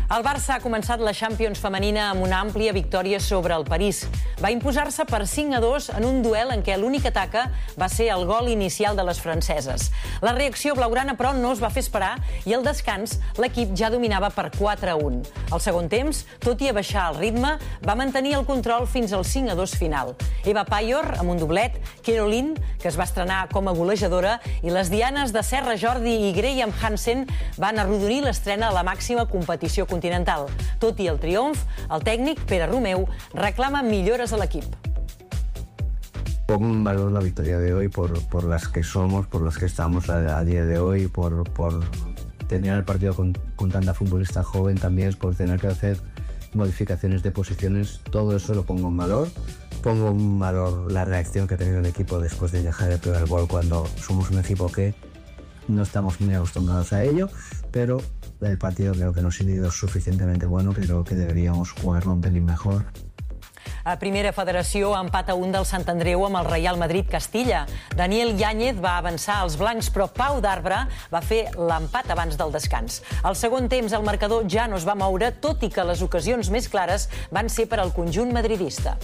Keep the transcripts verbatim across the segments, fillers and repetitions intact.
El Barça ha començat la Champions femenina amb una àmplia victòria sobre el París. Va imposar-se per cinc a dos en un duel en què l'única taca va ser el gol inicial de les franceses. La reacció blaugrana, però, no es va fer esperar i al descans l'equip ja dominava per quatre a un. Al segon temps, tot i abaixar el ritme, va mantenir el control fins al cinc a dos final. Eva Payor, amb un doblet, Caroline, que es va estrenar com a golejadora, i les dianes de Serra Jordi i Graham Hansen van arrodonir l'estrena a la màxima competició continental. Tot i el triomf, el tècnic, Pere Romeu, reclama millores a l'equip. Pongo en valor la victoria de hoy por, por las que somos, por las que estamos a, a día de hoy, por, por tener el partido con, con tanta futbolista joven también, por tener que hacer modificaciones de posiciones. Todo eso lo pongo en valor. Pongo en valor la reacción que ha tenido el equipo después de dejar el primer gol, cuando somos un equipo que no estamos muy acostumbrados a ello, pero el partido creo que no ha sido suficientemente bueno, creo que deberíamos jugarlo un pelín mejor. A Primera Federació, empat a un del Sant Andreu amb el Real Madrid Castilla. Daniel Yáñez va avançar als blancs, però Pau d'Arbre va fer l'empat abans del descans. Al segon temps, el marcador ja no es va moure, tot i que les ocasions més clares van ser per al conjunt madridista.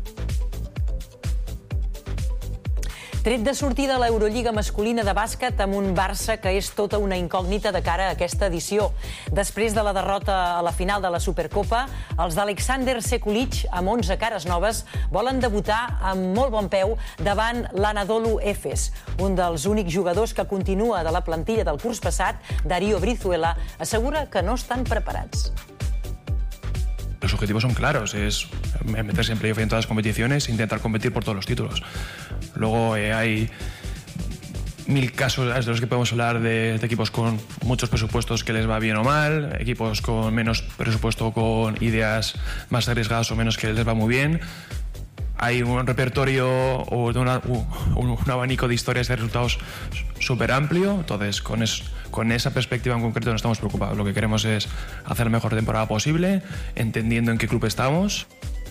Tret de sortida a l'Eurolliga masculina de bàsquet amb un Barça que és tota una incògnita de cara a aquesta edició. Després de la derrota a la final de la Supercopa, els d'Alexander Sekulic, amb onze cares noves, volen debutar amb molt bon peu davant l'Anadolu Efes. Un dels únics jugadors que continua de la plantilla del curs passat, Darío Brizuela, assegura que no estan preparats. Los objetivos son claros, es meterse en playoff en todas las competiciones e intentar competir por todos los títulos. Luego eh, hay mil casos de los que podemos hablar de, de equipos con muchos presupuestos que les va bien o mal, equipos con menos presupuesto, con ideas más arriesgadas o menos que les va muy bien. Hay un repertorio o una, un, un abanico de historias de resultados súper amplio, entonces con, es, con esa perspectiva en concreto no estamos preocupados. Lo que queremos es hacer la mejor temporada posible, entendiendo en qué club estamos.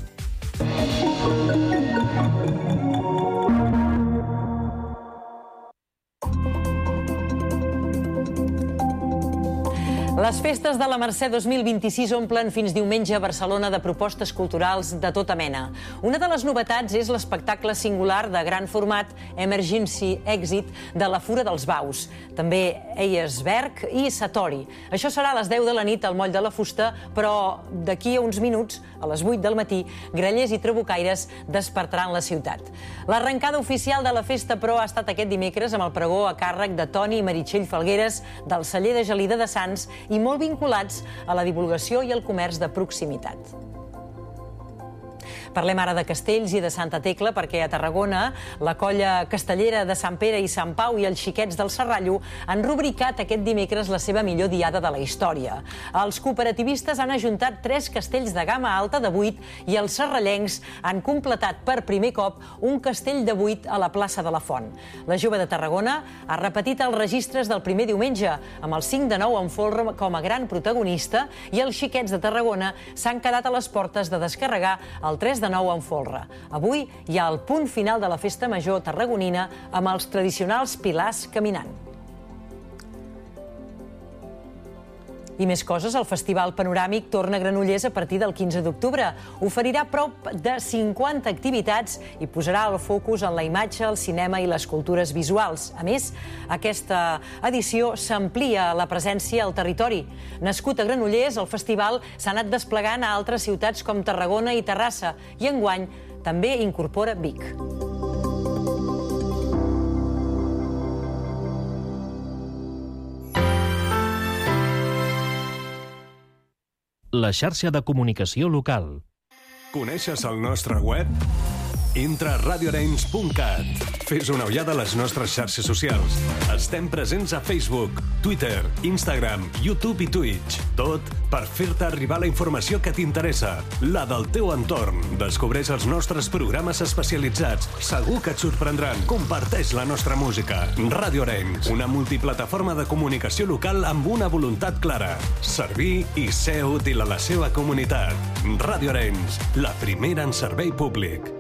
Les festes de la Mercè dos mil vint-i-sis omplen fins diumenge a Barcelona de propostes culturals de tota mena. Una de les novetats és l'espectacle singular de gran format Emergency Exit de la Fura dels Baus. També Eiersberg i Satori. Això serà a les deu de la nit al Moll de la Fusta, però d'aquí a uns minuts, a les vuit del matí, grallers i trabucaires despertaran la ciutat. L'arrencada oficial de la festa, però, ha estat aquest dimecres amb el pregó a càrrec de Toni i Meritxell Falgueres del celler de Gelida de Sants i molt vinculats a la divulgació i el comerç de proximitat. Parlem ara de castells i de Santa Tecla, perquè a Tarragona la colla castellera de Sant Pere i Sant Pau i els xiquets del Serrallo han rubricat aquest dimecres la seva millor diada de la història. Els cooperativistes han ajuntat tres castells de gamma alta de vuit i els serrallencs han completat per primer cop un castell de vuit a la plaça de la Font. La jove de Tarragona ha repetit els registres del primer diumenge, amb el cinc de nou en folre com a gran protagonista, i els xiquets de Tarragona s'han quedat a les portes de descarregar el tres de nou en folre. Avui hi ha el punt final de la festa major tarragonina amb els tradicionals pilars caminant. I més coses, el Festival Panoràmic torna a Granollers a partir del quinze d'octubre. Oferirà prop de cinquanta activitats i posarà el focus en la imatge, el cinema i les cultures visuals. A més, aquesta edició s'amplia la presència al territori. Nascut a Granollers, el festival s'ha anat desplegant a altres ciutats com Tarragona i Terrassa i enguany també incorpora Vic. La xarxa de comunicació local. Coneixes el nostre web? Entra a radio arenys punt cat. Fes una ullada a les nostres xarxes socials. Estem presents a Facebook, Twitter, Instagram, YouTube i Twitch. Tot per fer-te arribar la informació que t'interessa, la del teu entorn. Descobreix els nostres programes especialitzats. Segur que et sorprendran. Comparteix la nostra música. Ràdio Arenys, una multiplataforma de comunicació local amb una voluntat clara: servir i ser útil a la seva comunitat. Ràdio Arenys, la primera en servei públic.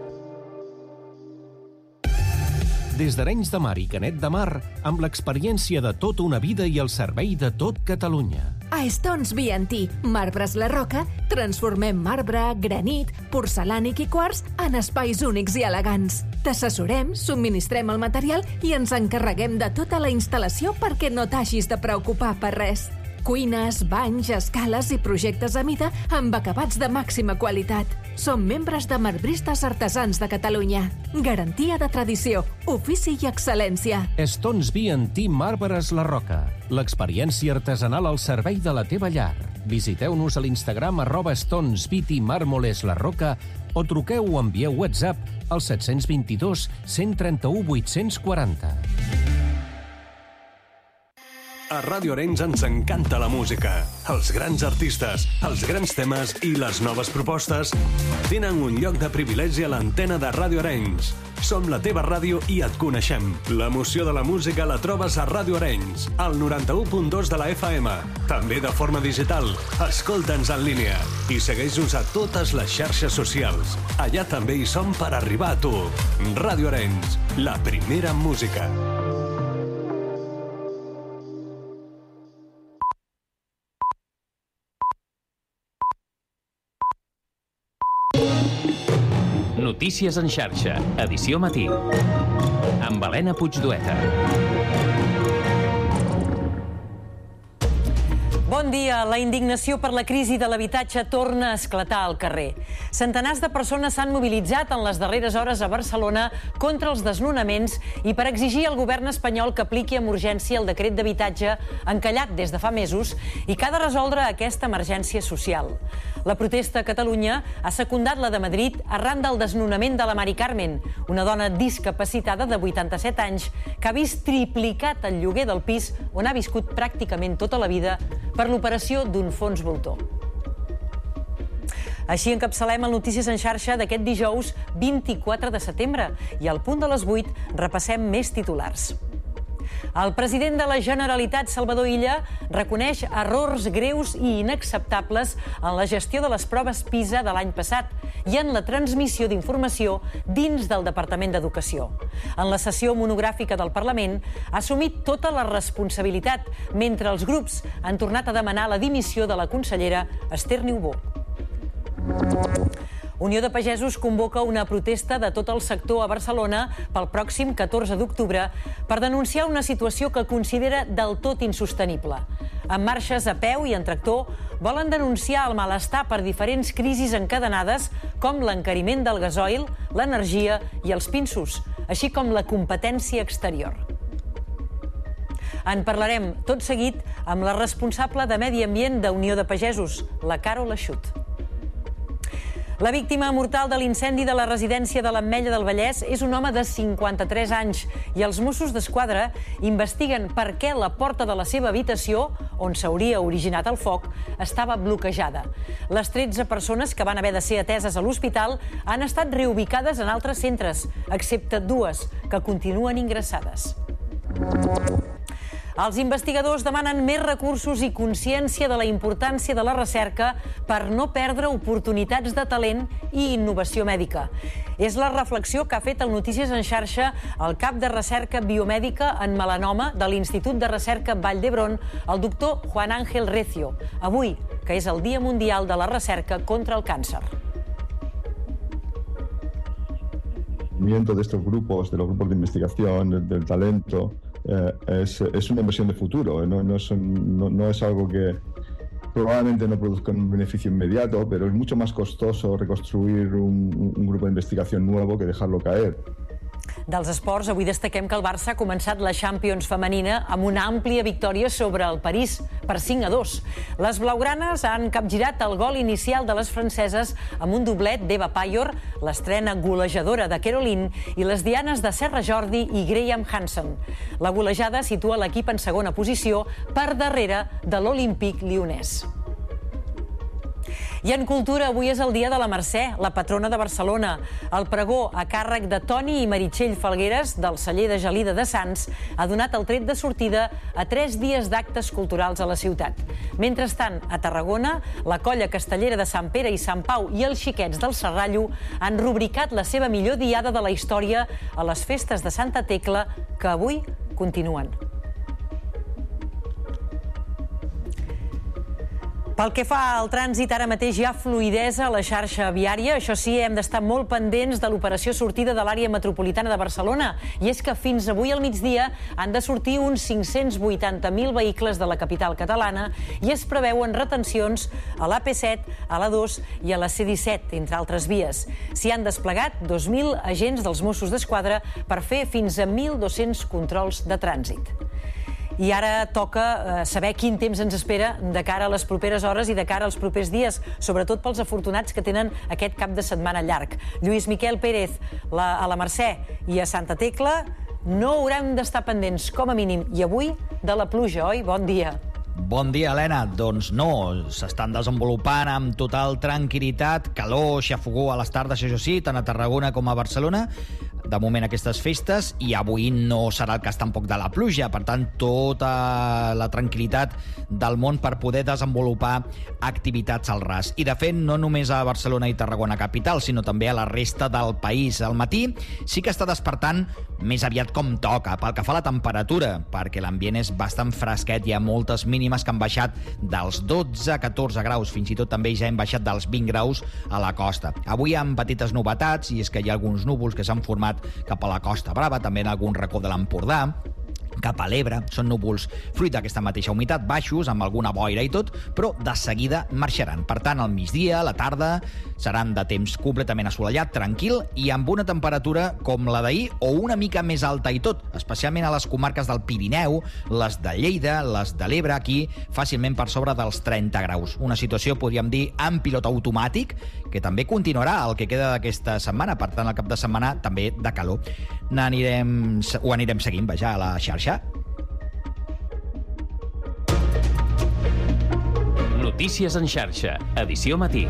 Des d'Arenys de Mar i Canet de Mar, amb l'experiència de tota una vida i el servei de tot Catalunya. A Stones B and T, Marbres La Roca, transformem marbre, granit, porcelànic i quars en espais únics i elegants. T'assessorem, subministrem el material i ens encarreguem de tota la instal·lació perquè no t'hagis de preocupar per res. Cuines, banys, escales i projectes a mida amb acabats de màxima qualitat. Som membres de Marbristes Artesans de Catalunya. Garantia de tradició, ofici i excel·lència. Stones B and T Marbres La Roca. L'experiència artesanal al servei de la teva llar. Visiteu-nos a l'Instagram arroba Stones B T Mármoles La Roca o truqueu o envieu WhatsApp al set dos dos, cent trenta-u, vuit-cents quaranta. A Ràdio Arenys ens encanta la música. Els grans artistes, els grans temes i les noves propostes tenen un lloc de privilegi a l'antena de Ràdio Arenys. Som la teva ràdio i et coneixem. L'emoció de la música la trobes a Ràdio Arenys, al noranta-u punt dos de la F M. També de forma digital. Escolta'ns en línia i segueix-nos a totes les xarxes socials. Allà també hi som per arribar a tu. Ràdio Arenys, la primera música. Notícies en xarxa, edició matí, amb Helena Puigdueta. Bon dia. La indignació per la crisi de l'habitatge torna a esclatar al carrer. Centenars de persones s'han mobilitzat en les darreres hores a Barcelona contra els desnonaments i per exigir al govern espanyol que apliqui amb urgència el decret d'habitatge encallat des de fa mesos i que ha de resoldre aquesta emergència social. La protesta a Catalunya ha secundat la de Madrid arran del desnonament de la Mari Carmen, una dona discapacitada de vuitanta-set anys que ha vist triplicat el lloguer del pis on ha viscut pràcticament tota la vida per l'operació d'un fons voltor. Així encapçalem el Notícies en xarxa d'aquest dijous vint-i-quatre de setembre i al punt de les vuit repassem més titulars. El president de la Generalitat, Salvador Illa, reconeix errors greus i inacceptables en la gestió de les proves PISA de l'any passat i en la transmissió d'informació dins del Departament d'Educació. En la sessió monogràfica del Parlament ha assumit tota la responsabilitat, mentre els grups han tornat a demanar la dimissió de la consellera Esther Niubó. Unió de Pagesos convoca una protesta de tot el sector a Barcelona pel pròxim catorze d'octubre per denunciar una situació que considera del tot insostenible. Amb marxes a peu i en tractor, volen denunciar el malestar per diferents crisis encadenades com l'encariment del gasoil, l'energia i els pinsos, així com la competència exterior. En parlarem tot seguit amb la responsable de Medi Ambient d'Unió de Pagesos, la Carol Eixut. La víctima mortal de l'incendi de la residència de l'Ametlla del Vallès és un home de cinquanta-tres anys i els Mossos d'Esquadra investiguen per què la porta de la seva habitació, on s'hauria originat el foc, estava bloquejada. Les tretze persones que van haver de ser ateses a l'hospital han estat reubicades en altres centres, excepte dues que continuen ingressades. Els investigadors demanen més recursos i consciència de la importància de la recerca per no perdre oportunitats de talent i innovació mèdica. És la reflexió que ha fet el Notícies en xarxa el cap de recerca biomèdica en melanoma de l'Institut de Recerca Vall d'Hebron, el doctor Juan Ángel Recio, avui, que és el Dia Mundial de la Recerca contra el Càncer. De estos grupos, de los grupos de investigación, del talento, eh, es, es una inversión de futuro, no, no, es, no, no es algo que probablemente no produzca un beneficio inmediato, pero es mucho más costoso reconstruir un, un grupo de investigación nuevo que dejarlo caer. Dels esports, avui destaquem que el Barça ha començat la Champions femenina amb una àmplia victòria sobre el París per cinc a dos. Les blaugranes han capgirat el gol inicial de les franceses amb un doblet d'Eva Paior, l'estrena golejadora de Caroline, i les dianes de Serra Jordi i Graham Hansen. La golejada situa l'equip en segona posició per darrere de l'Olímpic Lyonnès. I en cultura, avui és el dia de la Mercè, la patrona de Barcelona. El pregó a càrrec de Toni i Meritxell Falgueres, del celler de Gelida de Sants, ha donat el tret de sortida a tres dies d'actes culturals a la ciutat. Mentrestant, a Tarragona, la colla castellera de Sant Pere i Sant Pau i els xiquets del Serrallo han rubricat la seva millor diada de la història a les festes de Santa Tecla, que avui continuen. Pel que fa al trànsit, ara mateix hi ha fluïdesa a la xarxa viària. Això sí, hem d'estar molt pendents de l'operació sortida de l'àrea metropolitana de Barcelona. I és que fins avui al migdia han de sortir uns cinc-cents vuitanta mil vehicles de la capital catalana i es preveuen retencions a l'A P set, a l'A dos i a la C disset, entre altres vies. S'hi han desplegat dos mil agents dels Mossos d'Esquadra per fer fins a mil dos-cents controls de trànsit. I ara toca saber quin temps ens espera de cara a les properes hores i de cara als propers dies, sobretot pels afortunats que tenen aquest cap de setmana llarg. Lluís Miquel Pérez, a la Mercè i a Santa Tecla no haurem d'estar pendents, com a mínim, i avui, de la pluja, oi? Bon dia. Bon dia, Helena. Doncs no, s'estan desenvolupant amb total tranquil·litat, calor, xafogó a les tardes, això sí, tant a Tarragona com a Barcelona, de moment aquestes festes, i avui no serà el cas tampoc de la pluja, per tant, tota la tranquil·litat del món per poder desenvolupar activitats al ras. I, de fet, no només a Barcelona i Tarragona capital, sinó també a la resta del país. Al matí sí que està despertant més aviat com toca, pel que fa a la temperatura, perquè l'ambient és bastant fresquet, hi ha moltes mínimes que han baixat dels dotze a catorze graus, fins i tot també ja hem baixat dels vint graus a la costa. Avui hi ha petites novetats, i és que hi ha alguns núvols que s'han format cap a la Costa Brava, també en algun racó de l'Empordà, cap a l'Ebre. Són núvols fruit d'aquesta mateixa humitat, baixos, amb alguna boira i tot, però de seguida marxaran. Per tant, al migdia, a la tarda, seran de temps completament assolellat, tranquil, i amb una temperatura com la d'ahir o una mica més alta i tot, especialment a les comarques del Pirineu, les de Lleida, les de l'Ebre, aquí fàcilment per sobre dels trenta graus. Una situació, podríem dir, en pilot automàtic, que també continuarà el que queda d'aquesta setmana, per tant, el cap de setmana també de calor. N'anirem, ho anirem seguint, vaja, a la xarxa. Notícies en xarxa, edició matí.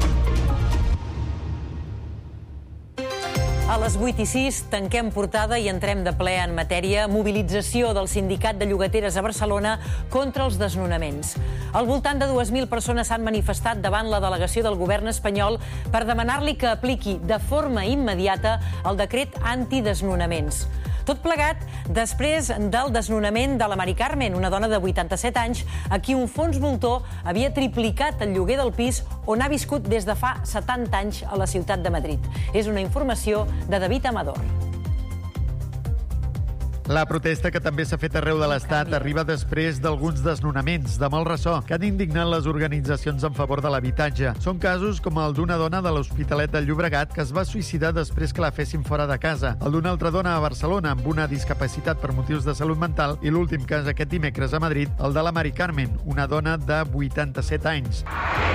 A les vuit i sis tanquem portada i entrem de ple en matèria. Mobilització del Sindicat de Llogateres a Barcelona contra els desnonaments. Al voltant de dues mil persones s'han manifestat davant la delegació del govern espanyol per demanar-li que apliqui de forma immediata el decret antidesnonaments. Tot plegat després del desnonament de la Mari Carmen, una dona de vuitanta-set anys, a qui un fons voltor havia triplicat el lloguer del pis on ha viscut des de fa setanta anys a la ciutat de Madrid. És una informació de David Amador. La protesta, que també s'ha fet arreu de l'Estat, arriba després d'alguns desnonaments de mal ressò que han indignat les organitzacions en favor de l'habitatge. Són casos com el d'una dona de l'Hospitalet del Llobregat que es va suïcidar després que la fessin fora de casa, el d'una altra dona a Barcelona amb una discapacitat per motius de salut mental i l'últim cas aquest dimecres a Madrid, el de la Mari Carmen, una dona de vuitanta-set anys.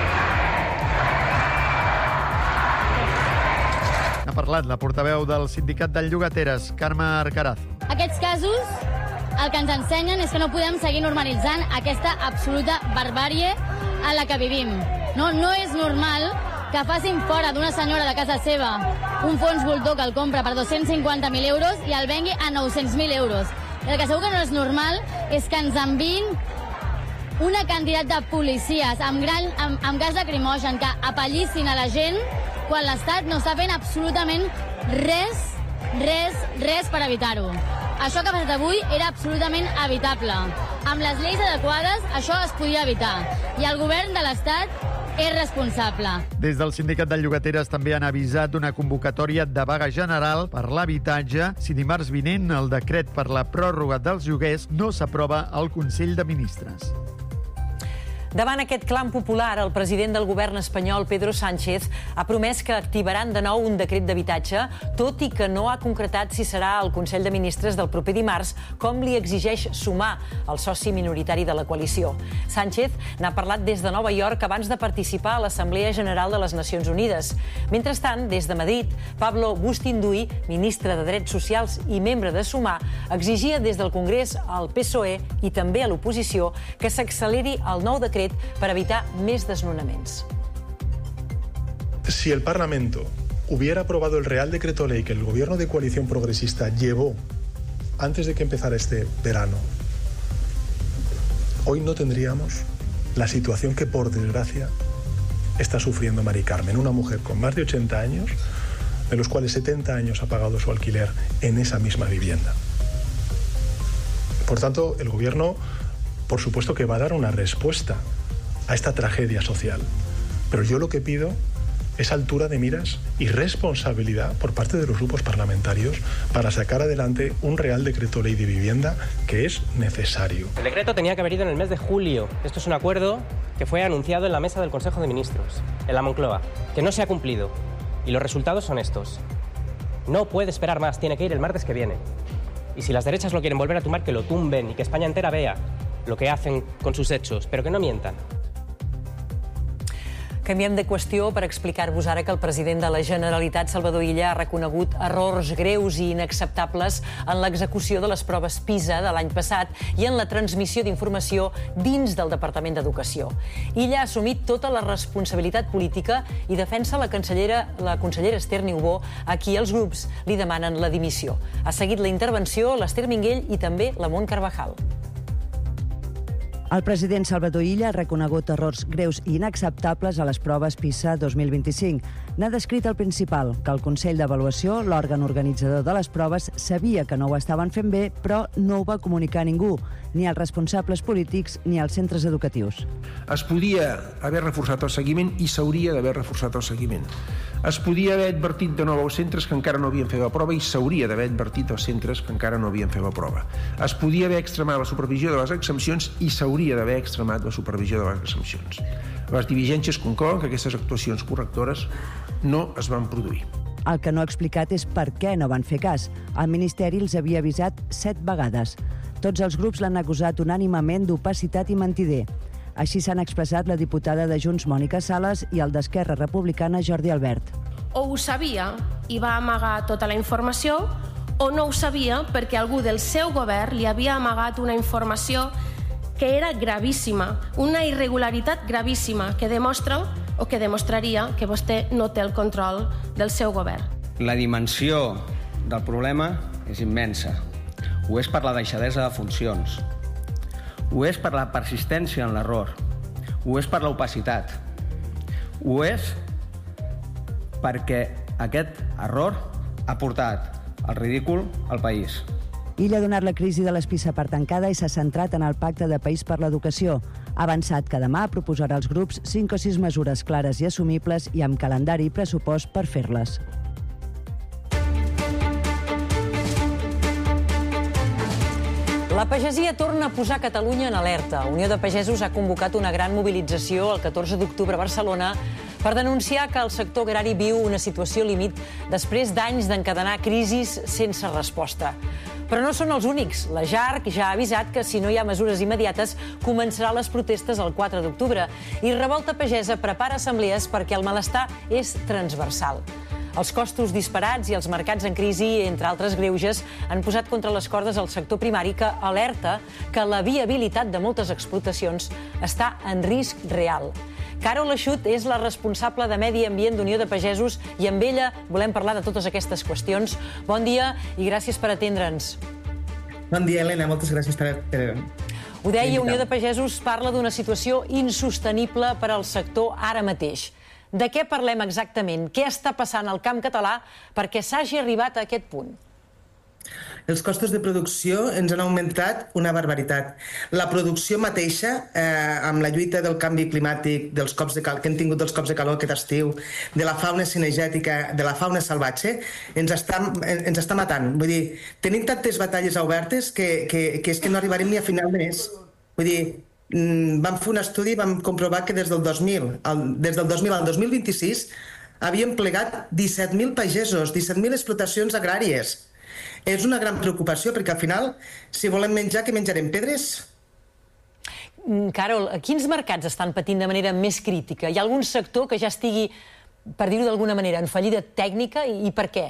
Ha parlat la portaveu del Sindicat de Llogateres, Carme Arcaraz. Aquests casos el que ens ensenyen és que no podem seguir normalitzant aquesta absoluta barbàrie a la que vivim. No, no és normal que facin fora d'una senyora de casa seva un fons voltor que el compra per dos-cents cinquanta mil euros i el vengui a nou-cents mil euros. El que segur que no és normal és que ens enviïn una quantitat de policies amb, gran, amb, amb gas lacrimogen que apallissin a la gent quan l'Estat no està fent absolutament res, res, res per evitar-ho. Això que ha passat avui era absolutament evitable. Amb les lleis adequades, això es podia evitar. I el govern de l'Estat és responsable. Des del Sindicat de Llogateres també han avisat d'una convocatòria de vaga general per l'habitatge si dimarts vinent el decret per la pròrroga dels lloguers no s'aprova al Consell de Ministres. Davant aquest clam popular, el president del govern espanyol, Pedro Sánchez, ha promès que activaran de nou un decret d'habitatge, tot i que no ha concretat si serà al Consell de Ministres del proper dimarts, com li exigeix Sumar, el soci minoritari de la coalició. Sánchez n'ha parlat des de Nova York abans de participar a l'Assemblea General de les Nacions Unides. Mentrestant, des de Madrid, Pablo Bustinduy, ministre de Drets Socials i membre de Sumar, exigia des del Congrés al P S O E i també a l'oposició que s'acceleri el nou decret para evitar més desnonaments. Si el Parlamento hubiera aprobado el Real Decreto Ley que el gobierno de coalición progresista llevó antes de que empezara este verano, hoy no tendríamos la situación que, por desgracia, está sufriendo Mari Carmen, una mujer con más de ochenta años, de los cuales setenta años ha pagado su alquiler en esa misma vivienda. Por tanto, el gobierno, por supuesto que va a dar una respuesta a esta tragedia social. Pero yo lo que pido es altura de miras y responsabilidad por parte de los grupos parlamentarios para sacar adelante un Real Decreto Ley de Vivienda que es necesario. El decreto tenía que haber ido en el mes de julio. Esto es un acuerdo que fue anunciado en la mesa del Consejo de Ministros, en la Moncloa, que no se ha cumplido. Y los resultados son estos. No puede esperar más, tiene que ir el martes que viene. Y si las derechas lo quieren volver a tumbar, que lo tumben y que España entera vea lo que hacen con sus hechos, pero que no mientan. Canviem de qüestió per explicar-vos ara que el president de la Generalitat, Salvador Illa, ha reconegut errors greus i inacceptables en l'execució de les proves PISA de l'any passat i en la transmissió d'informació dins del Departament d'Educació. Illa ha assumit tota la responsabilitat política i defensa la cancellera, la consellera Esther Niubó, a qui els grups li demanen la dimissió. Ha seguit la intervenció l'Esther Minguell i també la Mont Carvajal. El president Salvador Illa ha reconegut errors greus i inacceptables a les proves PISA dos mil vint-i-cinc. N'ha descrit el principal, que el Consell d'Avaluació, l'òrgan organitzador de les proves, sabia que no ho estaven fent bé, però no ho va comunicar a ningú, ni als responsables polítics ni als centres educatius. Es podia haver reforçat el seguiment i s'hauria d'haver reforçat el seguiment. Es podia haver advertit de nou als centres que encara no havien fet la prova i s'hauria d'haver advertit als centres que encara no havien fet la prova. Es podia haver extremat la supervisió de les exempcions i s'hauria d'haver extremat la supervisió de les exempcions. Les diligències conclouen que aquestes actuacions correctores no es van produir. El que no ha explicat és per què no van fer cas. El Ministeri els havia avisat set vegades. Tots els grups l'han acusat unànimement d'opacitat i mentider. Així s'han expressat la diputada de Junts, Mònica Sales, i el d'Esquerra Republicana, Jordi Albert. O ho sabia i va amagar tota la informació, o no ho sabia perquè algú del seu govern li havia amagat una informació que era gravíssima, una irregularitat gravíssima que demostra o que demostraria que vostè no té el control del seu govern. La dimensió del problema és immensa. Ho és per la deixadesa de funcions. Ho és per la persistència en l'error. Ho és per l'opacitat. Ho és perquè aquest error ha portat el ridícul al país. Illa ha donat la crisi de les PISA per tancada i s'ha centrat en el Pacte de País per l'Educació. Ha avançat que demà proposarà als grups cinc o sis mesures clares i assumibles i amb calendari i pressupost per fer-les. La pagesia torna a posar Catalunya en alerta. Unió de Pagesos ha convocat una gran mobilització el catorze d'octubre a Barcelona per denunciar que el sector agrari viu una situació límit després d'anys d'encadenar crisis sense resposta. Però no són els únics. La Jarc ja ha avisat que si no hi ha mesures immediates començarà les protestes el quatre d'octubre i Revolta Pagesa prepara assemblees perquè el malestar és transversal. Els costos disparats i els mercats en crisi, entre altres greuges, han posat contra les cordes el sector primari que alerta que la viabilitat de moltes explotacions està en risc real. Carol Eixut és la responsable de Medi Ambient d'Unió de Pagesos i amb ella volem parlar de totes aquestes qüestions. Bon dia i gràcies per atendre'ns. Bon dia, Helena. Moltes gràcies per... per... Ho deia, Unió de Pagesos parla d'una situació insostenible per al sector ara mateix. De què parlem exactament? Què està passant al camp català perquè s'hagi arribat a aquest punt? Els costos de producció ens han augmentat una barbaritat. La producció mateixa, eh, amb la lluita del canvi climàtic, dels cops de cal... que hem tingut dels cops de calor aquest estiu, de la fauna cinegètica, de la fauna salvatge, ens està, ens està matant. Vull dir, tenim tantes batalles obertes que, que, que és que no arribarem ni a final de mes. Vull dir, vam fer un estudi i vam comprovar que des del dos mil, al, des del dos mil al dos mil vint-i-sis havíem plegat disset mil pagesos, disset mil explotacions agràries. És una gran preocupació perquè al final, si volem menjar, què menjarem? Pedres? Carol, quins mercats estan patint de manera més crítica? Hi ha algun sector que ja estigui, per dir-ho d'alguna manera, en fallida tècnica i per què?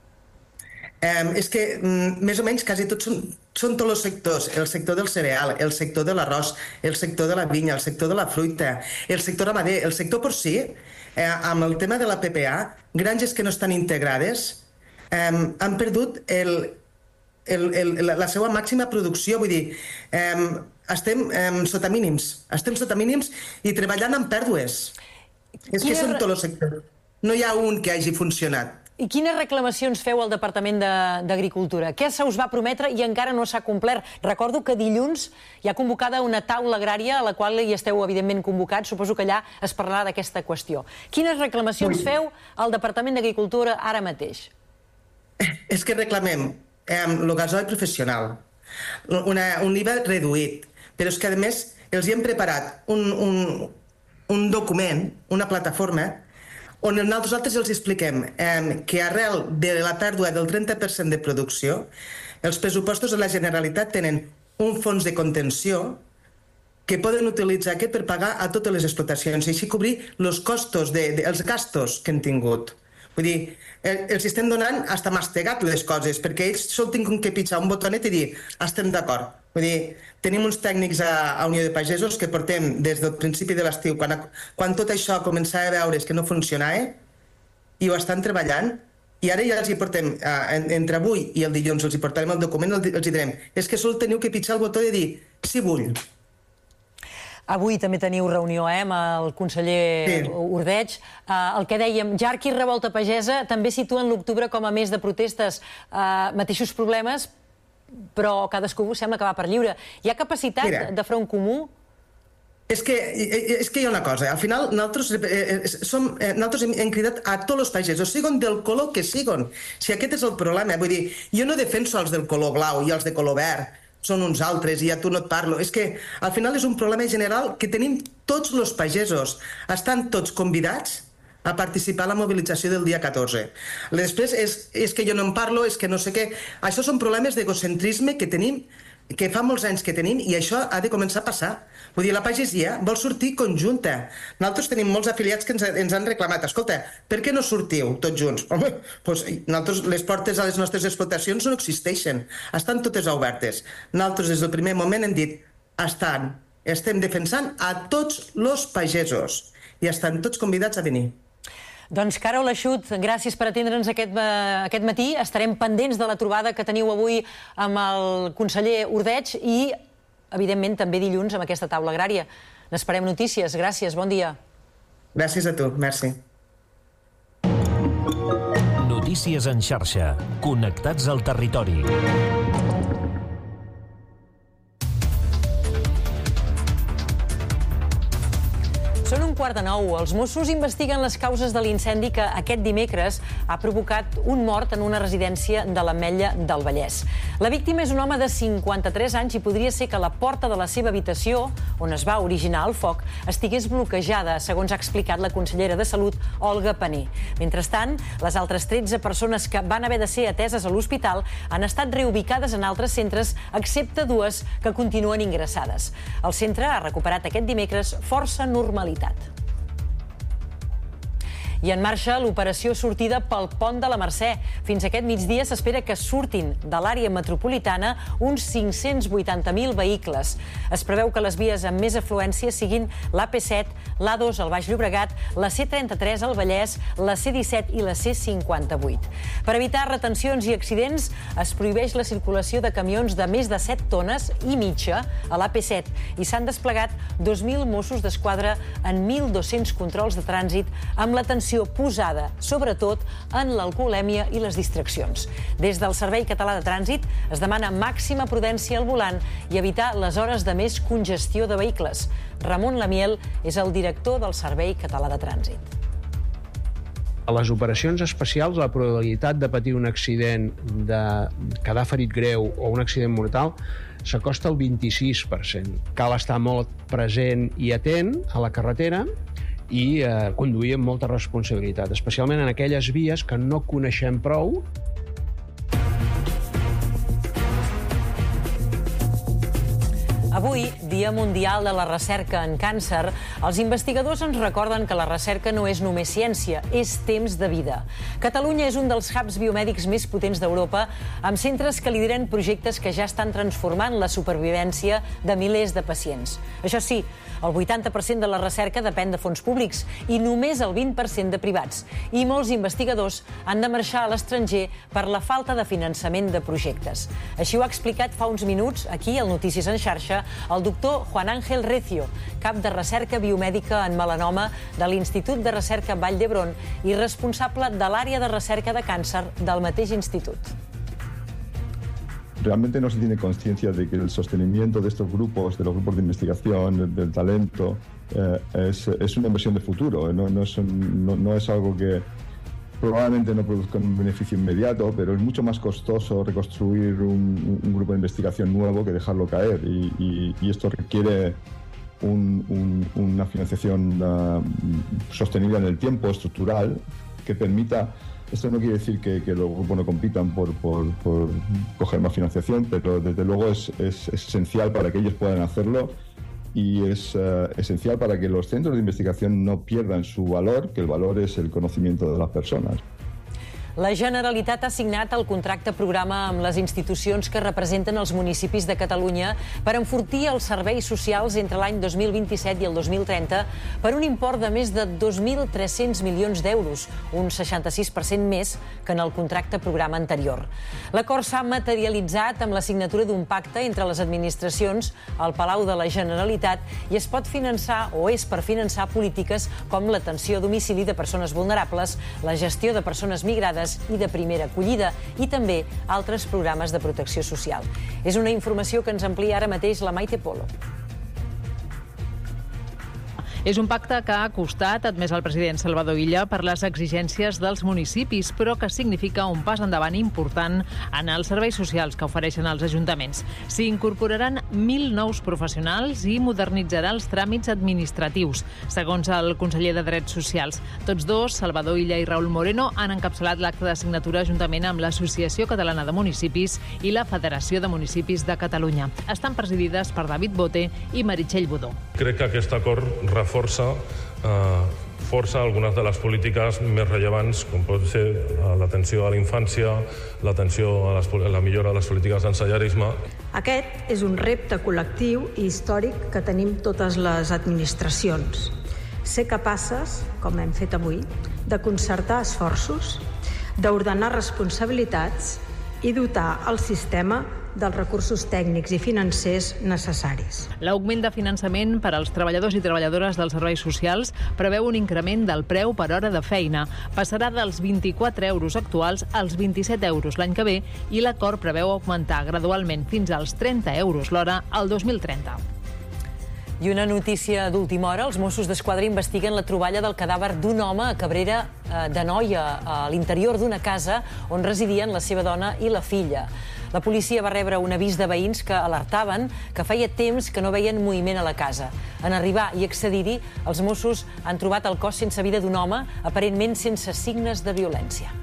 Eh, és que mm, més o menys quasi tots són, són tots els sectors, el sector del cereal, el sector de l'arròs, el sector de la vinya, el sector de la fruita, el sector ramader, el sector porcí, eh, amb el tema de la P P A, granges que no estan integrades, eh, han perdut el, el, el, la seva màxima producció, vull dir, eh, estem eh, sota mínims, estem sota mínims i treballant amb pèrdues. És que són tots els sectors. No hi ha un que hagi funcionat. I quines reclamacions feu al Departament d'Agricultura? Què se us va prometre i encara no s'ha complert? Recordo que dilluns hi ha convocada una taula agrària a la qual hi esteu, evidentment, convocats. Suposo que allà es parlarà d'aquesta qüestió. Quines reclamacions feu al Departament d'Agricultura ara mateix? És que reclamem el gasoil professional, un I V A reduït, però és que, a més, els hi hem preparat un document, una plataforma, on nosaltres els expliquem que arrel de la pèrdua del trenta per cent de producció, els pressupostos de la Generalitat tenen un fons de contenció que poden utilitzar aquest per pagar a totes les explotacions i així cobrir els costos, els gastos que han tingut. Vull dir, els estem donant hasta mastegat les coses, perquè ells sol tinguin que pitjar un botonet i dir estem d'acord. Vull dir, tenim uns tècnics a Unió de Pagesos que portem des del principi de l'estiu, quan tot això començava a veure's que no funcionava, i ho estan treballant, i ara ja els hi portem, entre avui i el dilluns els hi portarem el document, els hi direm, és que sol teniu que pitjar el botó i dir, sí vull. Avui també teniu reunió amb el conseller Ordeig. El que dèiem, Jarqui i Revolta Pagesa també situen l'octubre com a mes de protestes, mateixos problemes, però cadascú sembla que va per lliure. Hi ha capacitat de front comú? És que hi ha una cosa, al final nosaltres hem cridat a tots els pagesos, siguin del color que siguin. Si aquest és el problema, vull dir, jo no defenso els del color blau i els de color verd, són uns altres i a tu no et parlo. És que al final és un problema general que tenim tots els pagesos. Estan tots convidats a participar a la mobilització del dia catorze. Després és que jo no en parlo, és que no sé què. Això són problemes d'egocentrisme que tenim, que fa molts anys que tenim, i això ha de començar a passar. Vull dir, la pagesia vol sortir conjunta. Nosaltres tenim molts afiliats que ens han reclamat, escolta, per què no sortiu tots junts? Home, doncs les portes a les nostres explotacions no existeixen, estan totes obertes. Nosaltres des del primer moment hem dit, estan, estem defensant a tots els pagesos i estan tots convidats a venir. Doncs Carol Eixut, gràcies per atendre'ns aquest matí. Estarem pendents de la trobada que teniu avui amb el conseller Ordeig i, evidentment, també dilluns amb aquesta taula agrària. N'esperem notícies. Gràcies, bon dia. Gràcies a tu, merci. Notícies en xarxa. Connectats al territori. Són un quart de nou. Els Mossos investiguen les causes de l'incendi que aquest dimecres ha provocat un mort en una residència de l'Ametlla del Vallès. La víctima és un home de cinquanta-tres anys i podria ser que la porta de la seva habitació, on es va originar el foc, estigués bloquejada, segons ha explicat la consellera de Salut, Olga Pané. Mentrestant, les altres tretze persones que van haver de ser ateses a l'hospital han estat reubicades en altres centres, excepte dues que continuen ingressades. El centre ha recuperat aquest dimecres força normalitat. I en marxa l'operació sortida pel pont de la Mercè. Fins aquest migdia s'espera que surtin de l'àrea metropolitana uns cinc-cents vuitanta mil vehicles. Es preveu que les vies amb més afluència siguin l'A P set, l'A dos al Baix Llobregat, la C trenta-tres al Vallès, la C disset i la C cinquanta-vuit. Per evitar retencions i accidents, es prohibeix la circulació de camions de més de set tones i mitja a l'A P set i s'han desplegat dos mil Mossos d'Esquadra en mil dos-cents controls de trànsit amb l'atenció posada, sobretot, en l'alcoholèmia i les distraccions. Des del Servei Català de Trànsit es demana màxima prudència al volant i evitar les hores de més congestió de vehicles. Ramon Lamiel és el director del Servei Català de Trànsit. A les operacions especials, la probabilitat de patir un accident, de quedar ferit greu o un accident mortal s'acosta al vint-i-sis per cent. Cal estar molt present i atent a la carretera i eh, conduir amb molta responsabilitat, especialment en aquelles vies que no coneixem prou. Avui, Dia Mundial de la Recerca en Càncer, els investigadors ens recorden que la recerca no és només ciència, és temps de vida. Catalunya és un dels hubs biomèdics més potents d'Europa, amb centres que lideren projectes que ja estan transformant la supervivència de milers de pacients. Això sí, el vuitanta per cent de la recerca depèn de fons públics i només el vint per cent de privats. I molts investigadors han de marxar a l'estranger per la falta de finançament de projectes. Així ho ha explicat fa uns minuts, aquí, al Notícies en xarxa, el doctor doctor Juan Ángel Recio, cap de recerca biomèdica en melanoma de l'Institut de Recerca Vall d'Hebron i responsable de l'àrea de recerca de càncer del mateix institut. Realmente no se tiene conciencia de que el sostenimiento de estos grupos, de los grupos de investigación, del, del talento, eh, es, es una inversión de futuro. No, no, es un, no, no es algo que probablemente no produzca un beneficio inmediato, pero es mucho más costoso reconstruir un, un grupo de investigación nuevo que dejarlo caer. Y, y, y esto requiere un, un, una financiación uh, sostenible en el tiempo, estructural, que permita... Esto no quiere decir que, que los grupos no compitan por, por, por coger más financiación, pero desde luego es, es, es esencial para que ellos puedan hacerlo y es uh, esencial para que los centros de investigación no pierdan su valor, que el valor es el conocimiento de las personas. La Generalitat ha signat el contracte programa amb les institucions que representen els municipis de Catalunya per enfortir els serveis socials entre l'any dos mil vint-i-set i el dos mil trenta per un import de més de dos mil tres-cents milions d'euros, un seixanta-sis per cent més que en el contracte programa anterior. L'acord s'ha materialitzat amb la signatura d'un pacte entre les administracions al Palau de la Generalitat i es pot finançar o és per finançar polítiques com l'atenció a domicili de persones vulnerables, la gestió de persones migrades i de primera acollida i també altres programes de protecció social. És una informació que ens amplia ara mateix la Maite Polo. És un pacte que ha costat, admès el president Salvador Illa, per les exigències dels municipis, però que significa un pas endavant important en els serveis socials que ofereixen els ajuntaments. S'hi incorporaran mil nous professionals i modernitzarà els tràmits administratius, segons el conseller de Drets Socials. Tots dos, Salvador Illa i Raúl Moreno, han encapçalat l'acte de signatura juntament amb l'Associació Catalana de Municipis i la Federació de Municipis de Catalunya. Estan presidides per David Bote i Meritxell Budó. Crec que aquest acord reforça eh, força algunes de les polítiques més rellevants, com pot ser l'atenció a la infància, l'atenció a, les, a la millora de les polítiques d'ensenyarisme. Aquest és un repte col·lectiu i històric que tenim totes les administracions. Ser capaces, com hem fet avui, de concertar esforços, d'ordenar responsabilitats i dotar el sistema dels recursos tècnics i financers necessaris. L'augment de finançament per als treballadors i treballadores dels serveis socials preveu un increment del preu per hora de feina. Passarà dels vint-i-quatre euros actuals als vint-i-set euros l'any que ve i l'acord preveu augmentar gradualment fins als trenta euros l'hora al dos mil trenta. I una notícia d'última hora. Els Mossos d'Esquadra investiguen la troballa del cadàver d'un home a Cabrera de Noia, a l'interior d'una casa on residien la seva dona i la filla. La policia va rebre un avís de veïns que alertaven que feia temps que no veien moviment a la casa. En arribar i accedir-hi, els Mossos han trobat el cos sense vida d'un home, aparentment sense signes de violència.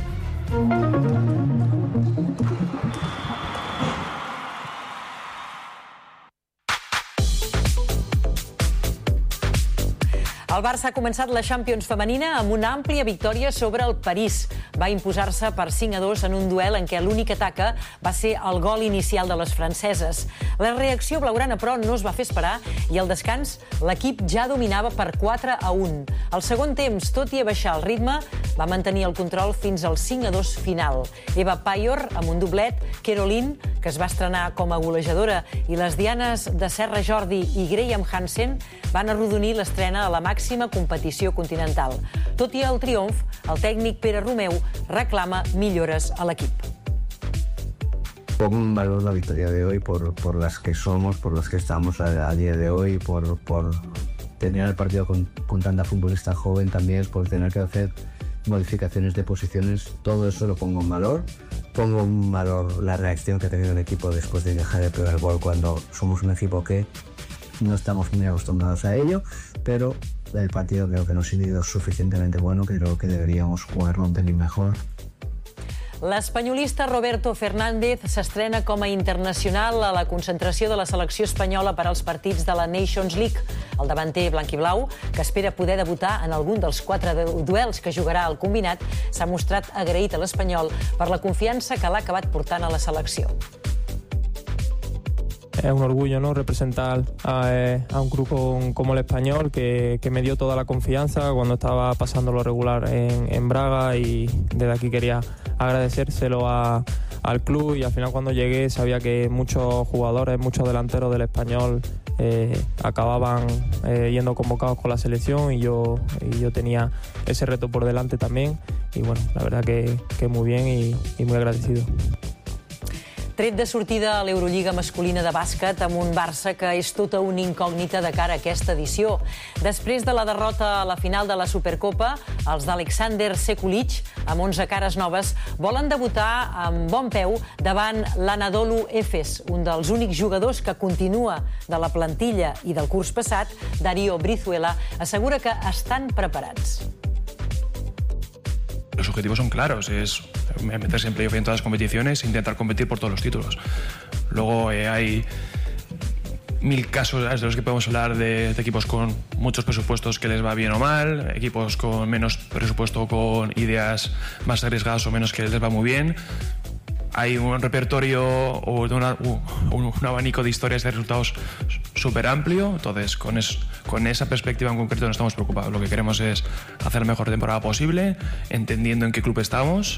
El Barça ha començat la Champions femenina amb una àmplia victòria sobre el París. Va imposar-se per cinc a dos en un duel en què l'única taca va ser el gol inicial de les franceses. La reacció blaugrana, però, no es va fer esperar i al descans l'equip ja dominava per quatre a un. Al segon temps, tot i abaixar el ritme, va mantenir el control fins al cinc a dos final. Eva Payor, amb un doblet, Caroline, que es va estrenar com a golejadora, i les dianes de Serra Jordi i Graham Hansen van arrodonir l'estrena a la màxima competició continental. Tot i el triomf, el tècnic Pere Romeu reclama millores a l'equip. Pongo en valor la victoria de hoy por, por las que somos, por las que estamos a, a día de hoy, por, por tener el partido con, con tanta futbolista joven también, por tener que hacer modificaciones de posiciones. Todo eso lo pongo en valor. Pongo en valor la reacción que ha tenido el equipo después de dejar el primer gol, cuando somos un equipo que no estamos muy acostumbrados a ello, pero el partido creo que no ha sido suficientemente bueno, creo que deberíamos jugarlo un pelín mejor. L'espanyolista Roberto Fernández s'estrena com a internacional a la concentració de la selecció espanyola per als partits de la Nations League. El davanter blanquiblau, que espera poder debutar en algun dels quatre duels que jugarà al combinat, s'ha mostrat agraït a l'Espanyol per la confiança que l'ha acabat portant a la selecció. Es un orgullo, ¿no?, representar a, a un grupo como el Español que, que me dio toda la confianza cuando estaba pasando lo regular en, en Braga, y desde aquí quería agradecérselo a, al club, y al final cuando llegué sabía que muchos jugadores, muchos delanteros del Español eh, acababan eh, yendo convocados con la selección, y yo, y yo tenía ese reto por delante también, y bueno, la verdad que, que muy bien y, y muy agradecido. Tret de sortida a l'Eurolliga masculina de bàsquet amb un Barça que és tota una incògnita de cara a aquesta edició. Després de la derrota a la final de la Supercopa, els d'Alexander Sekulic, amb onze cares noves, volen debutar amb bon peu davant l'Anadolu Efes, un dels únics jugadors que continua de la plantilla i del curs passat. Darío Brizuela assegura que estan preparats. Los objetivos son claros, es meterse en playoff en todas las competiciones e intentar competir por todos los títulos. Luego eh, hay mil casos de los que podemos hablar de, de equipos con muchos presupuestos que les va bien o mal, equipos con menos presupuesto, con ideas más arriesgadas o menos que les va muy bien. Hay un repertorio o una, un, un abanico de historias de resultados súper amplio, entonces con, es, con esa perspectiva en concreto no estamos preocupados. Lo que queremos es hacer la mejor temporada posible, entendiendo en qué club estamos.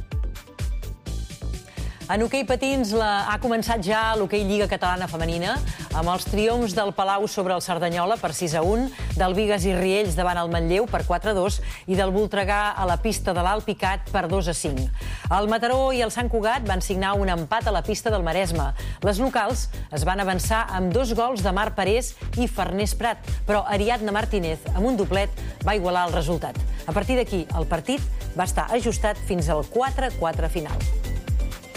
En hoquei patins la, ha començat ja l'hoquei Lliga Catalana Femenina amb els triomfs del Palau sobre el Cerdanyola per sis a un, del Bigues i Riells davant el Manlleu per quatre a dos i del Voltregà a la pista de l'Alpicat per dos a cinc. El Mataró i el Sant Cugat van signar un empat a la pista del Maresme. Les locals es van avançar amb dos gols de Marc Parés i Farners Prat, però Ariadna Martínez, amb un doblet, va igualar el resultat. A partir d'aquí, el partit va estar ajustat fins al quatre a quatre final.